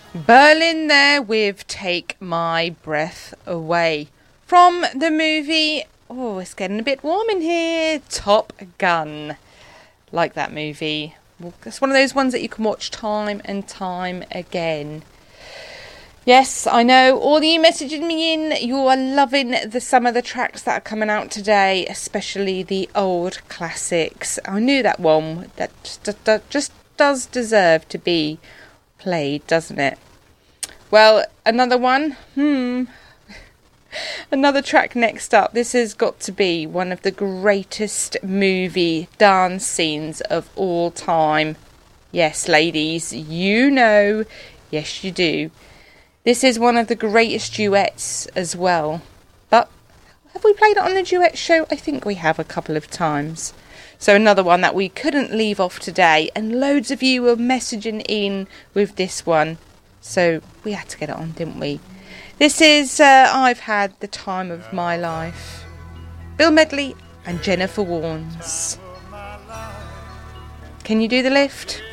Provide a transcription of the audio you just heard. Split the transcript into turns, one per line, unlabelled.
Berlin there with Take My Breath Away. From the movie, oh, it's getting a bit warm in here, Top Gun. Like that movie. Well, it's one of those ones that you can watch time and time again. Yes, I know, all of you messaging me in, you are loving some of the tracks that are coming out today, especially the old classics. I knew that one, that just does deserve to be played, doesn't it? Well, another one, another track next up. This has got to be one of the greatest movie dance scenes of all time. Yes, ladies, you know, yes you do. This is one of the greatest duets as well. But have we played it on the duet show? I think we have a couple of times. So another one that we couldn't leave off today. And loads of you were messaging in with this one. So we had to get it on, didn't we? This is I've Had the Time of My Life. Bill Medley and Jennifer Warnes. Can you do the lift?